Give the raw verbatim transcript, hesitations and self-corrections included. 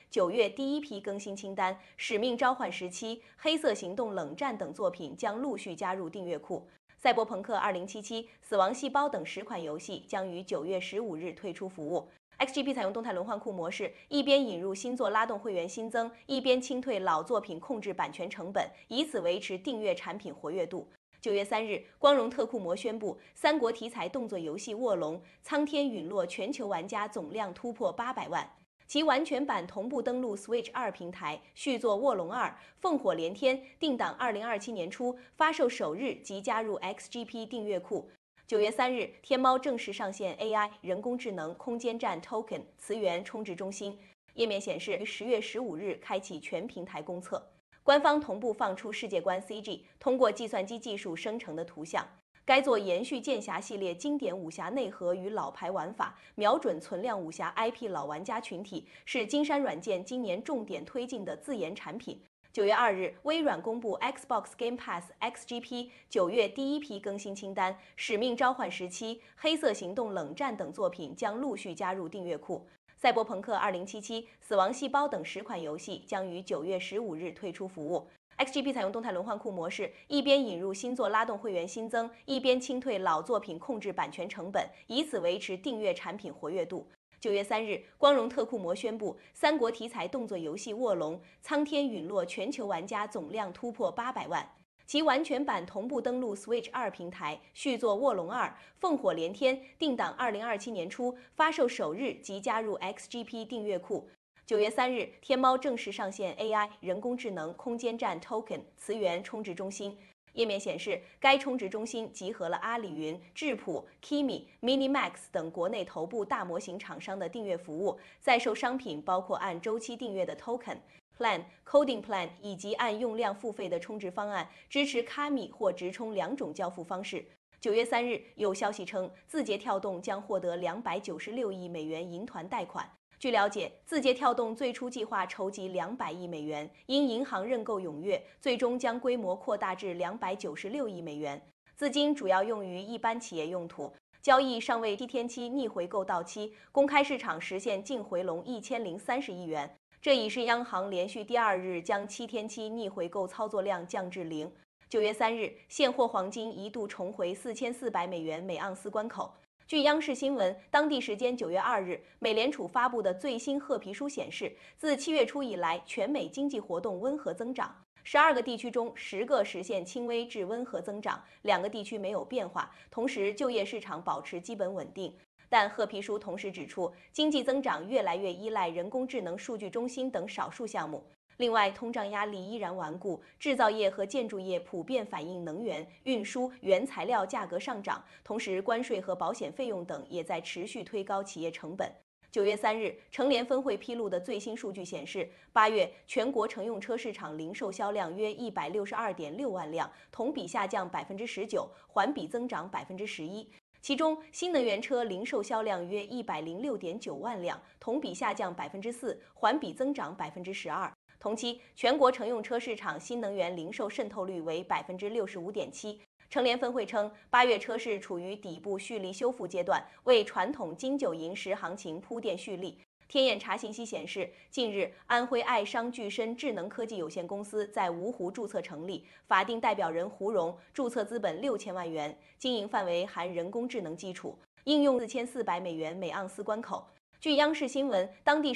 九月第一批更新清单，《使命召唤十七》《黑色行动：冷战》等作品将陆续加入订阅库。赛博朋克二零七七、死亡细胞等十款游戏将于九月十五日退出服务。X G P 采用动态轮换库模式，一边引入新作拉动会员新增，一边清退老作品控制版权成本，以此维持订阅产品活跃度。九月三日，光荣特库摩宣布，三国题材动作游戏《卧龙》苍天陨落全球玩家总量突破八百万。其完全版同步登陆 Switch 二平台，续作《卧龙二》烽火连天定档二零二七年初，发售首日即加入 X G P 订阅库。九月三日，天猫正式上线 A I 人工智能空间站 Token 词源充值中心，页面显示于十月十五日开启全平台公测。官方同步放出世界观 C G， 通过计算机技术生成的图像。该作延续剑侠系列经典武侠内核与老牌玩法，瞄准存量武侠 I P 老玩家群体，是金山软件今年重点推进的自研产品。九月二日，微软公布 Xbox Game Pass X G P 九月第一批更新清单，《使命召唤十七》《黑色行动：冷战》等作品将陆续加入订阅库。赛博朋克二零七七、死亡细胞等十款游戏将于九月十五日退出服务。X G P 采用动态轮换库模式，一边引入新作拉动会员新增，一边清退老作品控制版权成本，以此维持订阅产品活跃度。九月三日，光荣特库摩宣布，三国题材动作游戏《卧龙》苍天陨落全球玩家总量突破八百万。其完全版同步登陆 Switch 二平台，续作《卧龙二》烽火连天定档二零二七年初，发售首日即加入 X G P 订阅库。九月三日，天猫正式上线 A I 人工智能空间站 Token 词源充值中心。页面显示，该充值中心集合了阿里云、智谱、Kimi、Minimax 等国内头部大模型厂商的订阅服务，在售商品包括按周期订阅的 Token、Plan、Coding Plan 以及按用量付费的充值方案，支持卡米或直充两种交付方式。九月三日，有消息称，字节跳动将获得两百九十六亿美元银团贷款。据了解，字节跳动最初计划筹集两百亿美元，因银行认购踊跃，最终将规模扩大至两百九十六亿美元。资金主要用于一般企业用途，交易尚未七天期逆回购到期，公开市场实现净回笼一千零三十亿元。这已是央行连续第二日将七天期逆回购操作量降至零。九月三日，现货黄金一度重回四千四百美元每盎司关口。据央视新闻，当地时间九月二日，美联储发布的最新褐皮书显示，自七月初以来，全美经济活动温和增长，十二个地区中十个实现轻微至温和增长，两个地区没有变化，同时就业市场保持基本稳定。但褐皮书同时指出，经济增长越来越依赖人工智能数据中心等少数项目。另外，通胀压力依然顽固，制造业和建筑业普遍反映能源、运输、原材料价格上涨，同时关税和保险费用等也在持续推高企业成本。九月三日，成联分会披露的最新数据显示，八月全国乘用车市场零售销量约一百六十二点六万辆，同比下降百分之十九，环比增长百分之十一。其中，新能源车零售销量约一百零六点九万辆，同比下降百分之四，环比增长百分之十二。同期，全国乘用车市场新能源零售渗透率为百分之六十五点七。成联分会称，八月车市处于底部蓄力修复阶段，为传统金九银十行情铺垫蓄力。天眼查信息显示，近日安徽爱商聚深智能科技有限公司在芜湖注册成立，法定代表人胡荣，注册资本六千万元，经营范围含人工智能基础，应用四千四百美元每盎司关口。据央视新闻，当地